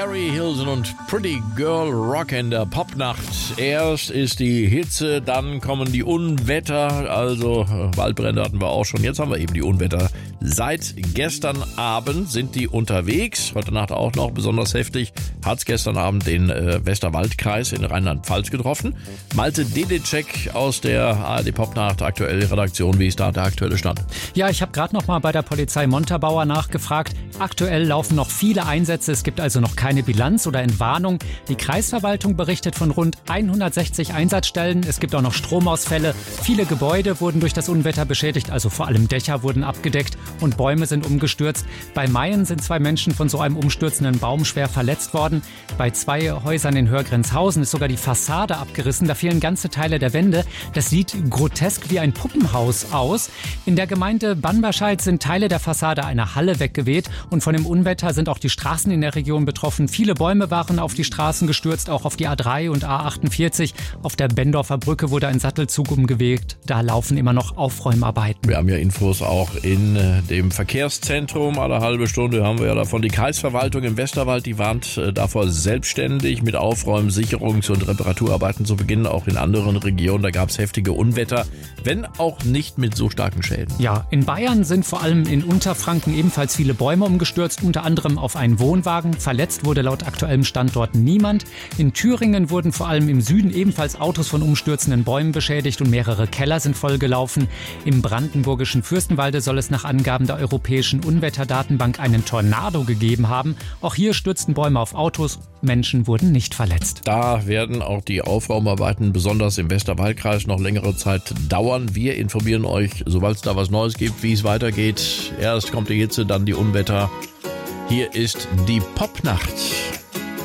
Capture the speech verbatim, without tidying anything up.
Carrie Hilson und Pretty Girl Rock in der Popnacht. Erst ist die Hitze, dann kommen die Unwetter, also Waldbrände hatten wir auch schon, jetzt haben wir eben die Unwetter. Seit gestern Abend sind die unterwegs, heute Nacht auch noch besonders heftig, hat es gestern Abend den äh, Westerwaldkreis in Rheinland-Pfalz getroffen. Malte Dedecek aus der A R D Popnacht aktuelle Redaktion, wie ist da der aktuelle Stand? Ja, ich habe gerade noch mal bei der Polizei Montabaur nachgefragt. Aktuell laufen noch viele Einsätze, es gibt also noch keine Bilanz oder Entwarnung. Die Kreisverwaltung berichtet von rund hundertsechzig Einsatzstellen. Es gibt auch noch Stromausfälle. Viele Gebäude wurden durch das Unwetter beschädigt, also vor allem Dächer wurden abgedeckt und Bäume sind umgestürzt. Bei Mayen sind zwei Menschen von so einem umstürzenden Baum schwer verletzt worden. Bei zwei Häusern in Hörgrenzhausen ist sogar die Fassade abgerissen. Da fehlen ganze Teile der Wände. Das sieht grotesk wie ein Puppenhaus aus. In der Gemeinde Banberscheid sind Teile der Fassade einer Halle weggeweht und von dem Unwetter sind auch die Straßen in der Region betroffen. Viele Bäume waren auf die Straßen gestürzt, auch auf die A drei und A achtundvierzig. Auf der Bendorfer Brücke wurde ein Sattelzug umgeweht. Da laufen immer noch Aufräumarbeiten. Wir haben ja Infos auch in äh, dem Verkehrszentrum. Alle halbe Stunde haben wir ja davon. Die Kreisverwaltung im Westerwald, die warnt äh, davor selbstständig mit Aufräumen, Sicherungs- und Reparaturarbeiten zu beginnen. Auch in anderen Regionen, da gab es heftige Unwetter, wenn auch nicht mit so starken Schäden. Ja, in Bayern sind vor allem in Unterfranken ebenfalls viele Bäume umgestürzt, unter anderem auf einen Wohnwagen. Verletzt wurde laut aktuellem Stand dort niemand. In Thüringen wurden vor allem im Süden ebenfalls Autos von umstürzenden Bäumen beschädigt und mehrere Keller sind vollgelaufen. Im brandenburgischen Fürstenwalde soll es nach Angaben der Europäischen Unwetterdatenbank einen Tornado gegeben haben. Auch hier stürzten Bäume auf Autos. Menschen wurden nicht verletzt. Da werden auch die Aufräumarbeiten besonders im Westerwaldkreis noch längere Zeit dauern. Wir informieren euch, sobald es da was Neues gibt, wie es weitergeht. Erst kommt die Hitze, dann die Unwetter. Hier ist die Popnacht.